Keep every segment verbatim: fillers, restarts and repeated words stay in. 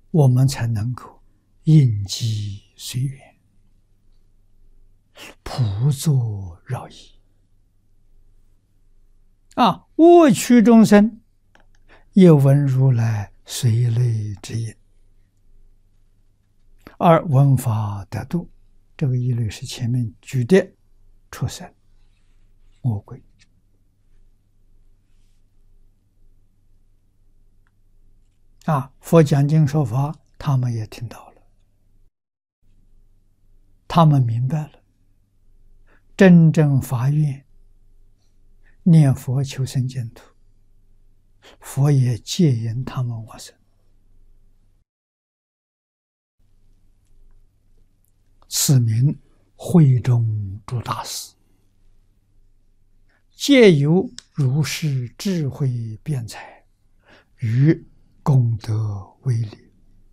我们才能够应机随缘，普作饶益。啊，恶趣众生也闻如来随类之音，而闻法得度。这个一律是前面举的畜生、魔鬼。啊，佛讲经说法，他们也听到了，他们明白了，真正发愿念佛求生净土，佛也戒引他们往生。此名慧中诸大师，皆有如是智慧辩才与功德威力。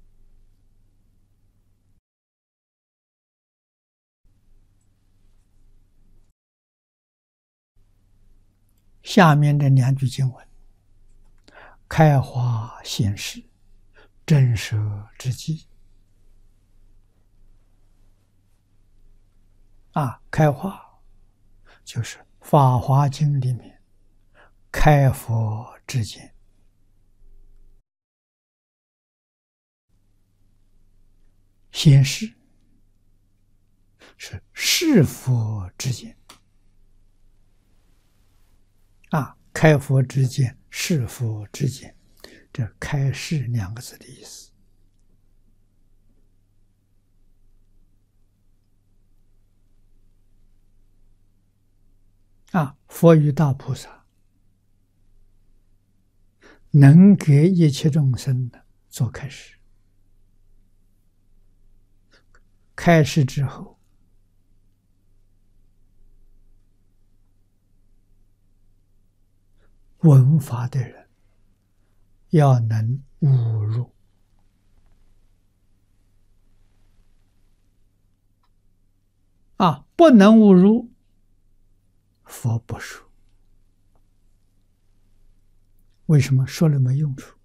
下面这两句经文，开花显示，真实之机。啊，开花就是《法华经》里面开佛之见，显示是是佛之见。啊，开佛之见，是佛之见，这开示两个字的意思。啊，佛与大菩萨能给一切众生的做开示，开示之后，闻法的人要能悟入。啊，不能悟入，佛不说。为什么说了没用处？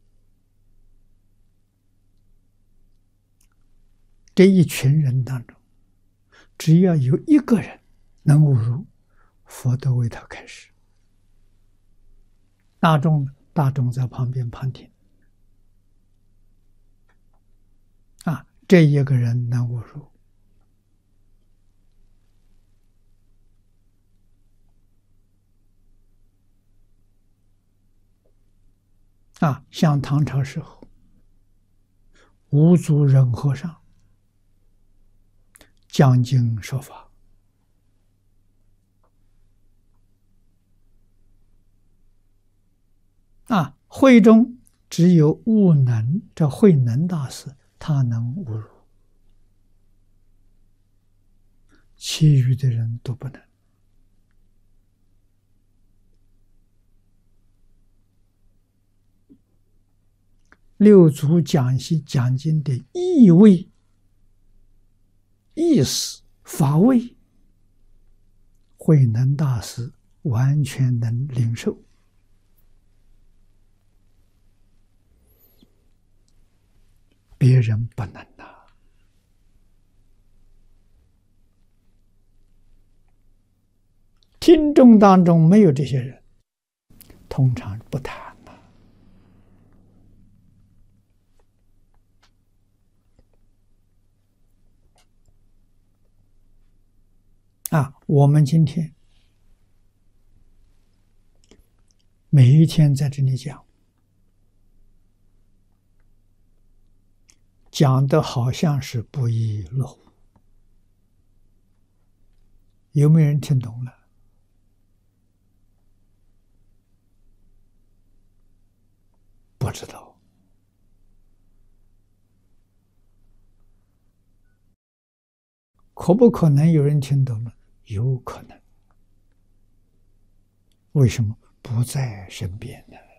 这一群人当中，只要有一个人能悟入，佛都为他开示。大众大众在旁边旁听。啊，这一个人能悟入，啊，像唐朝时候，无足忍和尚讲经说法，啊，会中只有悟能这慧能大师，他能悟入，其余的人都不能。六祖讲习讲经的意味、意思、法味，慧能大师完全能领受，别人不能啊。听众当中没有这些人，通常不谈。啊，我们今天每一天在这里讲，讲的好像是不亦乐乎，有没有人听懂了？不知道。可不可能有人听懂了？有可能。为什么？不在身边呢？